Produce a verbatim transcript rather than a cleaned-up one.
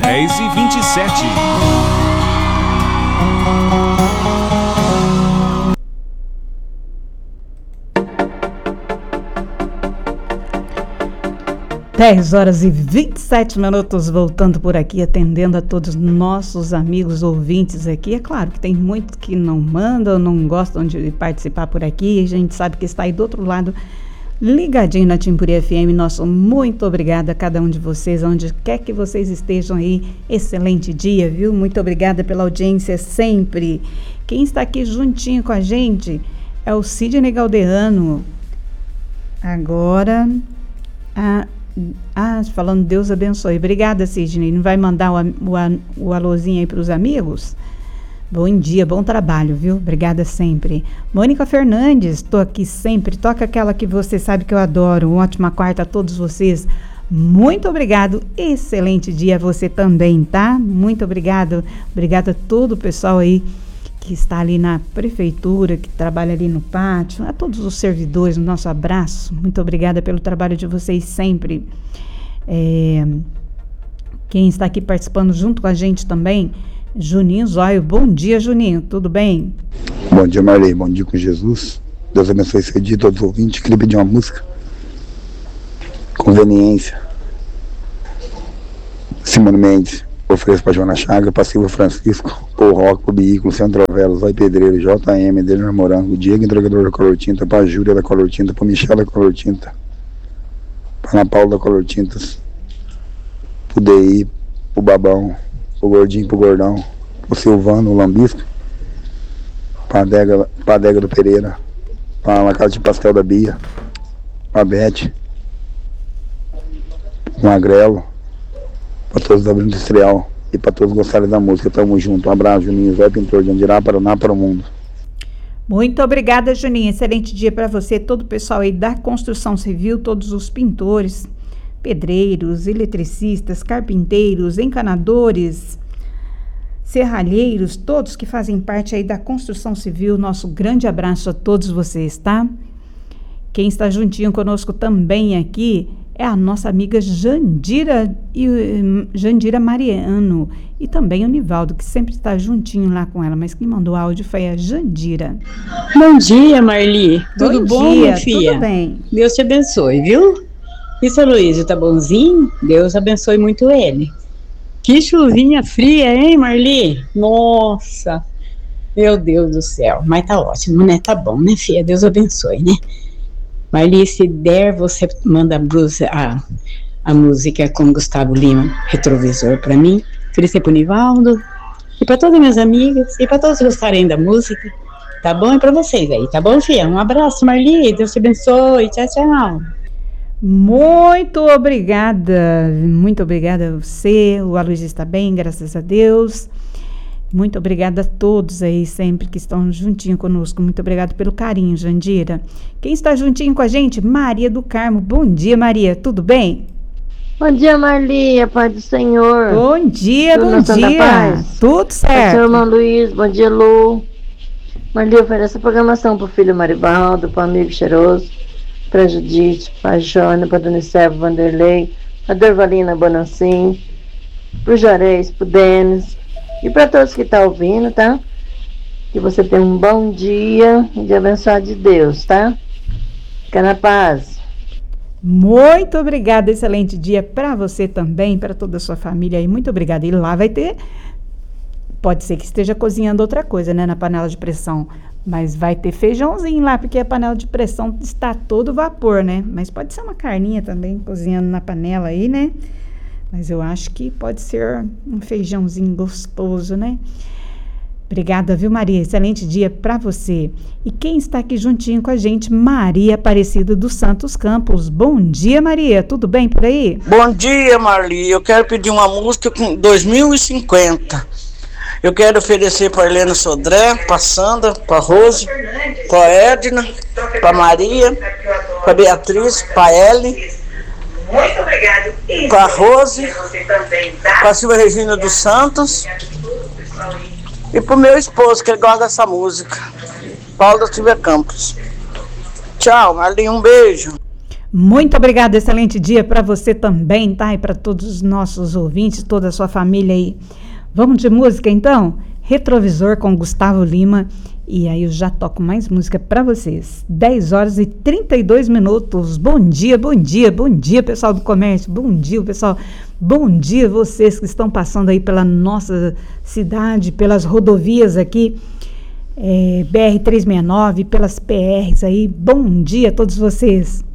dez e vinte e sete. dez horas e vinte e sete minutos, voltando por aqui, atendendo a todos nossos amigos ouvintes aqui. É claro que tem muitos que não mandam, não gostam de participar por aqui. A gente sabe que está aí do outro lado, ligadinho na Timburi F M. Nosso muito obrigada a cada um de vocês, onde quer que vocês estejam aí. Excelente dia, viu? Muito obrigada pela audiência sempre. Quem está aqui juntinho com a gente é o Sidney Galdeano. Agora, a Ah, falando Deus abençoe. Obrigada, Sidney. Não vai mandar o, o, o alôzinho aí para os amigos? Bom dia, bom trabalho, viu? Obrigada sempre. Mônica Fernandes, estou aqui sempre. Toca aquela que você sabe que eu adoro. Uma ótima quarta a todos vocês. Muito obrigado. Excelente dia a você também, tá? Muito obrigado. Obrigada a todo o pessoal aí que está ali na prefeitura, que trabalha ali no pátio, a todos os servidores, o nosso abraço, muito obrigada pelo trabalho de vocês sempre. É, quem está aqui participando junto com a gente também, Juninho Zóio. Bom dia, Juninho, tudo bem? Bom dia, Marley, bom dia com Jesus, Deus abençoe esse dia, todos os ouvintes. Queria pedir uma música, Conveniência, Simone Mendes. Ofereço para Joana Chaga, para Silva Francisco, Paul Rock, para o Veículo, Centro Velos, Vai Pedreiro, J M, Dele Morango, Diego, entregador da Color Tinta, para a Júlia da Color Tinta, para Michela da Color Tinta, para Ana Paula da Color Tintas, para o D I, para o Babão, para o Gordinho, para o Gordão, para o Silvano, o Lambisco, para a Adega, para a Adega do Pereira, para a Casa de Pastel da Bia, para a Bete, para o Magrelo, para todos da Abril Industrial e para todos gostarem da música. Tamo junto. Um abraço, Juninho Zé, pintor de Andirá, Paraná, para o mundo. Muito obrigada, Juninho. Excelente dia para você, todo o pessoal aí da construção civil, todos os pintores, pedreiros, eletricistas, carpinteiros, encanadores, serralheiros, todos que fazem parte aí da construção civil. Nosso grande abraço a todos vocês, tá? Quem está juntinho conosco também aqui é a nossa amiga Jandira, e, Jandira Mariano, e também o Nivaldo, que sempre está juntinho lá com ela, mas quem mandou áudio foi a Jandira. Bom dia, Marli. Tudo bom, bom, dia, minha filha? Tudo bem. Deus te abençoe, viu? E seu Luiz, tá bonzinho? Deus abençoe muito ele. Que chuvinha fria, hein, Marli? Nossa, meu Deus do céu. Mas tá ótimo, né? Tá bom, né, filha? Deus abençoe, né? Marli, se der, você manda a, blusa, a, a música com Gustavo Lima, Retrovisor, para mim, oferecer pro Nivaldo, e para todas as minhas amigas, e para todos que gostarem da música, tá bom? E para vocês aí, tá bom, filha? Um abraço, Marli, Deus te abençoe, tchau, tchau. Muito obrigada, muito obrigada a você, o Aloysio está bem, graças a Deus. Muito obrigada a todos aí sempre que estão juntinho conosco. Muito obrigada pelo carinho, Jandira. Quem está juntinho com a gente? Maria do Carmo. Bom dia, Maria. Tudo bem? Bom dia, Marli. A paz do Senhor. Bom dia, Tudo bom dia. Paz? Tudo certo. Senhor irmão Luiz. Bom dia, Lu. Marli, oferece a programação para o filho Marivaldo, para o amigo Cheiroso, para a Judite, para a Jônia, para a Dona Servo Vanderlei, para a Dorvalina Bonancim, para o Jarez, para o Denis. E para todos que estão ouvindo, tá? Que você tenha um bom dia e de abençoado de Deus, tá? Fica na paz. Muito obrigada, excelente dia para você também, para toda a sua família aí. Muito obrigada. E lá vai ter, pode ser que esteja cozinhando outra coisa, né, na panela de pressão, mas vai ter feijãozinho lá, porque a panela de pressão está todo vapor, né? Mas pode ser uma carninha também cozinhando na panela aí, né? Mas eu acho que pode ser um feijãozinho gostoso, né? Obrigada, viu, Maria? Excelente dia para você. E quem está aqui juntinho com a gente? Maria Aparecida dos Santos Campos. Bom dia, Maria. Tudo bem por aí? Bom dia, Marli. Eu quero pedir uma música com dois mil e cinquenta. Eu quero oferecer para Helena Sodré, para Sandra, para Rose, para Edna, para Maria, para Beatriz, para Ellen. Muito obrigado. Para a Rose, para a Silvia Regina dos Santos e para o meu esposo, que ele gosta dessa música, Paulo da Silvia Campos. Tchau, Marli, um beijo. Muito obrigada, excelente dia para você também, tá? E para todos os nossos ouvintes, toda a sua família aí. Vamos de música então? Retrovisor com Gustavo Lima. E aí eu já toco mais música para vocês. dez horas e trinta e dois minutos. Bom dia, bom dia, bom dia, pessoal do comércio. Bom dia, pessoal. Bom dia vocês que estão passando aí pela nossa cidade, pelas rodovias aqui, é, B R trezentos e sessenta e nove, pelas P Rs aí. Bom dia a todos vocês.